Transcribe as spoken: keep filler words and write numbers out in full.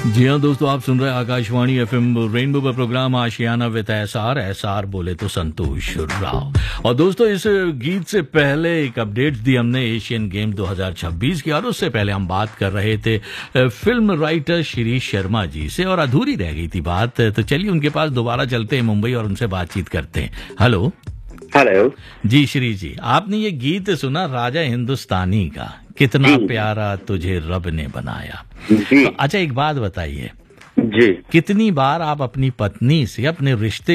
जी हाँ दोस्तों, आप सुन रहे हैं आकाशवाणी एफएम रेनबो पर programme Ashiana with SR. SR बोले तो संतोष राव। और दोस्तों, इस गीत से पहले एक अपडेट दी हमने एशियन गेम दो हज़ार छब्बीस की, और उससे पहले हम बात कर रहे थे फिल्म राइटर शिरीष शर्मा जी से, और अधूरी रह गई थी बात। तो चलिए उनके पास दोबारा चलते हैं मुंबई और उनसे बातचीत करते हैं। हेलो हेलो जी शिरीष जी, आपने ये गीत सुना राजा हिंदुस्तानी का, कितना प्यारा तुझे रब ने बनाया जी। तो अच्छा एक बात बताइए जी कितनी बार आप अपनी पत्नी से अपने रिश्ते